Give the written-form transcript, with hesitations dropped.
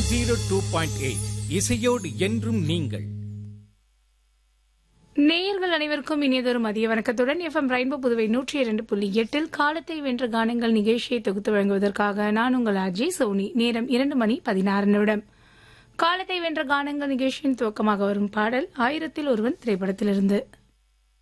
102.8 இசையோடு என்றும் நீங்கள். நேயர்கள் அனைவருக்கும் இனியதொரு மதிய வணக்கத்துடன் எஃப்எம் ரெயின்போ புதுவை 102.8 காலத்தை வென்ற கானங்கள் நிகழ்ச்சியை தொகுத்து வழங்குவதற்காக நான் உங்கள் அஜய் சோனி. நேரம் 2:16. காலத்தை வென்ற கானங்கள் நிகழ்ச்சியின் துவக்கமாக வரும் பாடல் 1000ல் ஒருவன் திரைப்படத்திலிருந்து.